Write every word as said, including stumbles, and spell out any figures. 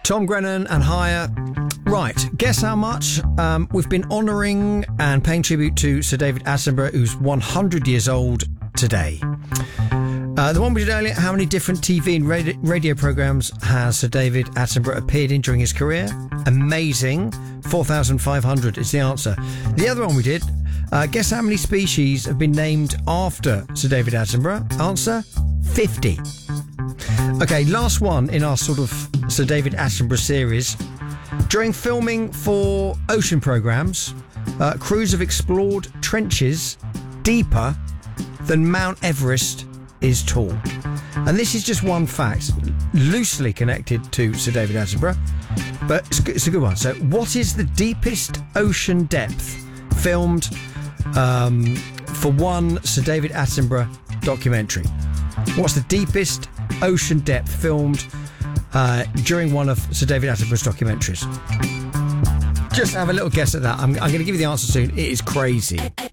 Tom Grennan and Higher. Right, guess how much? Um, we've been honouring and paying tribute to Sir David Attenborough, who's one hundred years old today. Uh, the one we did earlier, how many different T V and radio, radio programmes has Sir David Attenborough appeared in during his career? Amazing. four thousand five hundred is the answer. The other one we did, uh, guess how many species have been named after Sir David Attenborough? Answer, fifty. Okay, last one in our sort of Sir David Attenborough series. During filming for ocean programmes, uh, crews have explored trenches deeper than Mount Everest is tall. And this is just one fact, loosely connected to Sir David Attenborough, but it's, it's a good one. So, what is the deepest ocean depth filmed um, for one Sir David Attenborough documentary? What's the deepest ocean depth filmed uh, during one of Sir David Attenborough's documentaries? Just have a little guess at that. I'm, I'm going to give you the answer soon. It is crazy.